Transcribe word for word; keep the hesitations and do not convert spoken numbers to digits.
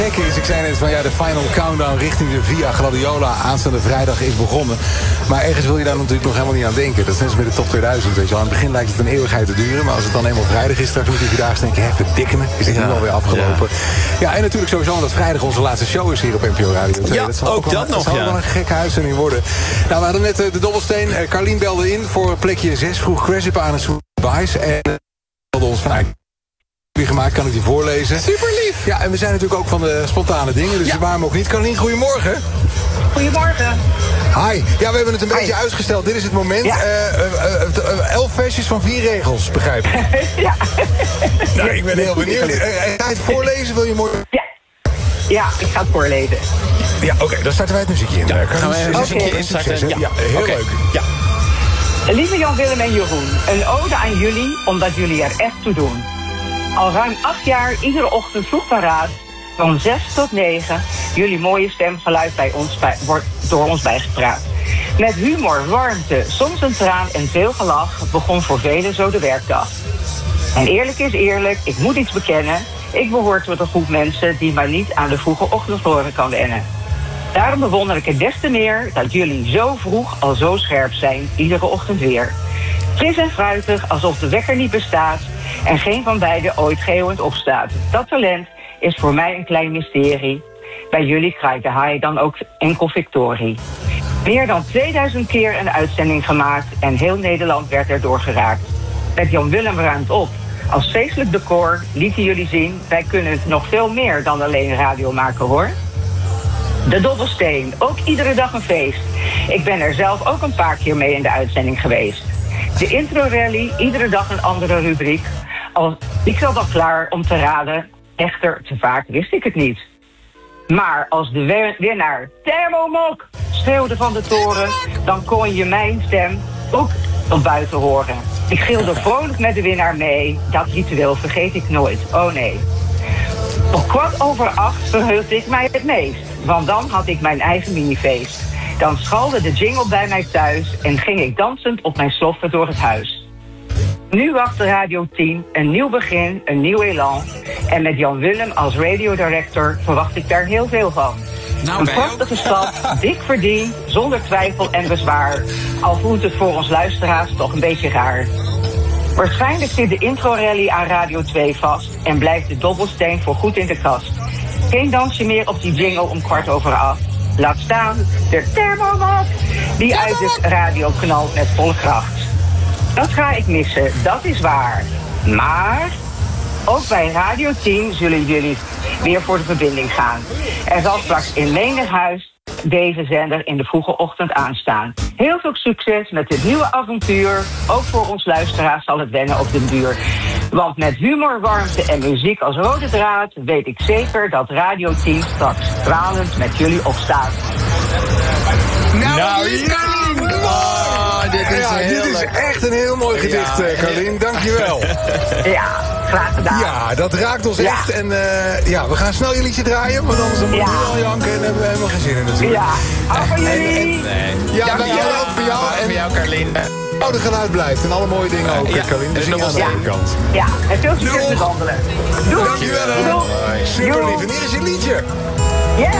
Is, ik zei net van ja, de final countdown richting de Via Gladiola aanstaande vrijdag is begonnen. Maar ergens wil je daar natuurlijk nog helemaal niet aan denken. Dat is net als met de top tweeduizend, weet je wel. Aan het begin lijkt het een eeuwigheid te duren, maar als het dan eenmaal vrijdag is, straks moet je vandaag denken, hè, verdikken me, is het ja, nu alweer afgelopen. Ja. ja, en natuurlijk sowieso omdat vrijdag onze laatste show is hier op N P O Radio twee. Ja, dat zal ook, ook wel, dat nog, zal ja. wel een gekke uitzending worden. Nou, we hadden net uh, de dobbelsteen. Uh, Carlien belde in voor plekje zes, vroeg Cressip aan het Soebaais en uh, belde ons vanuit. Gemaakt, kan ik die voorlezen. Super lief. Ja, en we zijn natuurlijk ook van de spontane dingen, dus ja. waarom ook niet. Carlien, goedemorgen. Goedemorgen. Hi. Ja, we hebben het een Hi. beetje uitgesteld. Dit is het moment. Ja. Uh, uh, uh, uh, elf versjes van vier regels, begrijp ik. Ja. Nou, ik ben heel benieuwd. Uh, ga je het voorlezen? Wil je mooi... Ja. Ja, ik ga het voorlezen. Ja, oké. Okay, dan starten wij het muziekje in. Ja, gaan we even een muziekje instarten. Ja, ja, heel okay. leuk. Ja. Lieve Jan, Willem en Jeroen, een ode aan jullie, omdat jullie er echt toe doen. Al ruim acht jaar, iedere ochtend vroeg paraat, van zes tot negen, jullie mooie stemgeluid bij ons bij, wordt door ons bijgepraat. Met humor, warmte, soms een traan en veel gelach begon voor velen zo de werkdag. En eerlijk is eerlijk, ik moet iets bekennen, ik behoor tot een groep mensen die maar niet aan de vroege ochtendgloren kan wennen. Daarom bewonder ik het des te meer dat jullie zo vroeg al zo scherp zijn, iedere ochtend weer. Fris en fruitig, alsof de wekker niet bestaat en geen van beiden ooit geeuwend opstaat. Dat talent is voor mij een klein mysterie. Bij jullie kraait de haai dan ook enkel victorie. Meer dan tweeduizend keer een uitzending gemaakt en heel Nederland werd erdoor geraakt. Met Jan Willem ruimt op. Als feestelijk decor lieten jullie zien, wij kunnen nog veel meer dan alleen radio maken hoor. De dobbelsteen, ook iedere dag een feest. Ik ben er zelf ook een paar keer mee in de uitzending geweest. De intro-rally, iedere dag een andere rubriek. Al, ik zat al klaar om te raden, echter te vaak wist ik het niet. Maar als de winnaar Thermomok schreeuwde van de toren, dan kon je mijn stem ook tot buiten horen. Ik gilde vrolijk met de winnaar mee, dat ritueel vergeet ik nooit, oh nee. Op kwart over acht verheugde ik mij het meest, want dan had ik mijn eigen minifeest. Dan schalde de jingle bij mij thuis en ging ik dansend op mijn sloffen door het huis. Nu wacht Radio tien, een nieuw begin, een nieuw elan. En met Jan Willem als radiodirector verwacht ik daar heel veel van. Nou, een prachtige stad, dik verdiend, zonder twijfel en bezwaar. Al voelt het voor ons luisteraars toch een beetje raar. Waarschijnlijk zit de intro-rally aan Radio twee vast en blijft de dobbelsteen voor goed in de kast. Geen dansje meer op die jingle om kwart over acht. Laat staan de Thermomok die uit de radio knalt met volle kracht. Dat ga ik missen, dat is waar. Maar ook bij Radio tien zullen jullie weer voor de verbinding gaan. Er zal straks in menig huis deze zender in de vroege ochtend aanstaan. Heel veel succes met dit nieuwe avontuur. Ook voor ons luisteraars zal het wennen op den duur. Want met humor, warmte en muziek als rode draad weet ik zeker dat Radio tien straks stralend met jullie opstaat. Nou, nou ja! Oh, dit is, ja, heel dit is echt een heel mooi gedicht, ja, Carlien. Dankjewel. Ja, graag gedaan. Ja, dat raakt ons ja. echt. En uh, ja, we gaan snel je liedje draaien, want anders moeten we ja. al janken en hebben we helemaal geen zin in natuurlijk. Ja, hou van jullie. En, en, nee. Ja, wij houden ook voor jou. En voor jou, Carlien. Oh, de geluid blijft en alle mooie dingen ook, ja. Carlien. Dus niet aan de ja. ene kant. Ja, en veel succes met wandelen. Doei. Dankjewel. Doei. Super lief. En hier is je liedje.